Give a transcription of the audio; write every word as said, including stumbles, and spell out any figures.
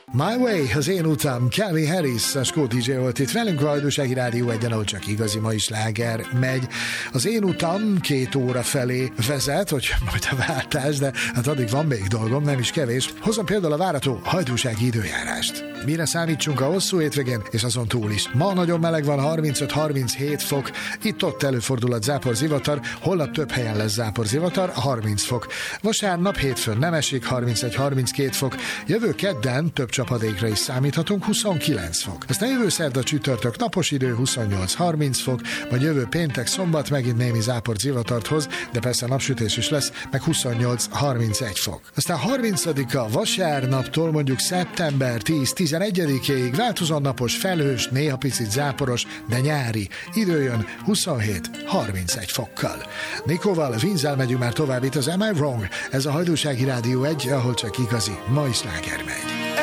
My Way, az én utam, Calvin Harris, a skót dé dzsé volt itt velünk, a Hajdúsági Rádió egyen, ahol csak igazi mai sláger megy. Az én utam két óra felé vezet, hogy majd a váltás, de hát addig van még dolgom, nem is kevés. Hozom például a várható hajdúsági időjárást. Mire számítsunk a hosszú hétvégén, és azon túl is. Ma nagyon meleg van, harmincöt-harminchét fok, itt-ott előfordulhat záporzivatar, holnap több helyen lesz záporzivatar, harminc fok. Vasárnap hétfőn nem esik, harmincöt-harminckét fok, jövő kedden több csapadékra is számíthatunk, huszonkilenc fok. Aztán jövő szerda csütörtök napos idő, huszonnyolc-harminc fok, majd jövő péntek szombat megint némi záporzivatart hoz, de persze napsütés is lesz, meg huszonnyolc-harmincegy fok. Aztán harmincadika vasárnaptól mondjuk szeptember tíz-tizenegyedikéig változóan napos, felhős, néha picit záporos, de nyári. Idő jön huszonhét-harmincegy fokkal. Nikóval, Vinzel megyünk már tovább itt az Am I Wrong? Ez a Hajdúsági Rádió egy, ahol csak igazi mai sláger megy.